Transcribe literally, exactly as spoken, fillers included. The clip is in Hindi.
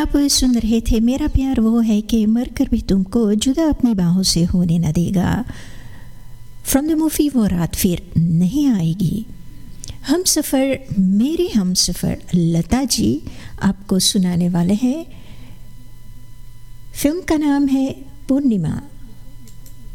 आप सुन रहे थे मेरा प्यार वो है कि मरकर भी तुमको जुदा अपनी बाहों से होने न देगा, फ्रॉम द मूवी वो रात फिर नहीं आएगी। हम सफ़र मेरे हम सफ़र लता जी आपको सुनाने वाले हैं। फिल्म का नाम है पूर्णिमा।